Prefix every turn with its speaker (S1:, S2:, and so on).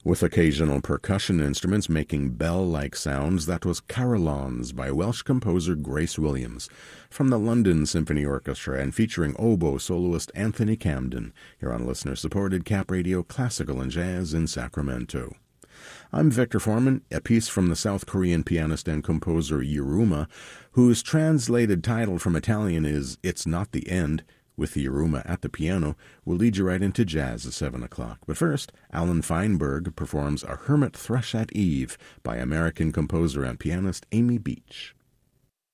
S1: With occasional percussion instruments making bell-like sounds, that was Carillons by Welsh composer Grace Williams, from the London Symphony Orchestra and featuring oboe soloist Anthony Camden, here on listener-supported Cap Radio Classical and Jazz in Sacramento. I'm Victor Foreman, a piece from the South Korean pianist and composer Yiruma, whose translated title from Italian is It's Not the End, with the Yiruma at the piano, will lead you right into jazz at 7 o'clock. But first, Alan Feinberg performs A Hermit Thrush at Eve by American composer and pianist Amy Beach.